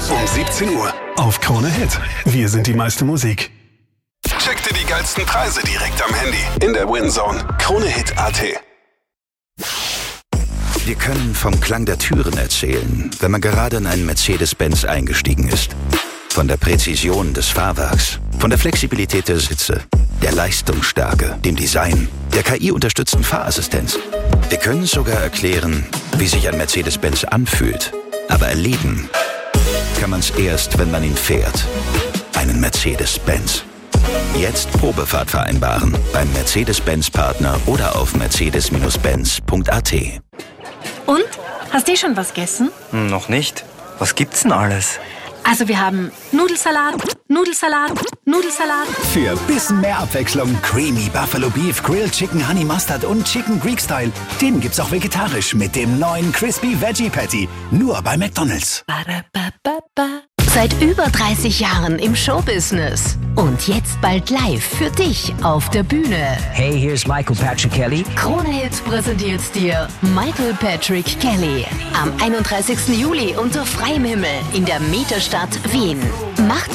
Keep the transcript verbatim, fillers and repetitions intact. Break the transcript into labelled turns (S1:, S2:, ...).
S1: Um siebzehn Uhr auf Krone Hit. Wir sind die meiste Musik. Check dir die geilsten Preise direkt am Handy. In der WinZone. Krone Hit Punkt A T.
S2: Wir können vom Klang der Türen erzählen, wenn man gerade in einen Mercedes-Benz eingestiegen ist. Von der Präzision des Fahrwerks, von der Flexibilität der Sitze, der Leistungsstärke, dem Design, der K I-unterstützten Fahrassistenz. Wir können sogar erklären, wie sich ein Mercedes-Benz anfühlt. Aber erleben kann man es erst, wenn man ihn fährt. Einen Mercedes-Benz. Jetzt Probefahrt vereinbaren beim Mercedes-Benz-Partner oder auf mercedes Benz Punkt A T.
S3: Und? Hast du schon was gegessen?
S4: Hm, noch nicht. Was gibt's denn alles?
S3: Also wir haben Nudelsalat, Nudelsalat, Nudelsalat.
S5: Für ein bisschen mehr Abwechslung Creamy Buffalo Beef, Grilled Chicken Honey Mustard und Chicken Greek Style. Den gibt's auch vegetarisch mit dem neuen Crispy Veggie Patty. Nur bei McDonald's.
S6: Seit über dreißig Jahren im Showbusiness. Und jetzt bald live für dich auf der Bühne.
S7: Hey, here's Michael Patrick Kelly.
S6: Krone Hit präsentiert dir Michael Patrick Kelly. Am einunddreißigsten Juli unter freiem Himmel in der Metastadt Wien. Mach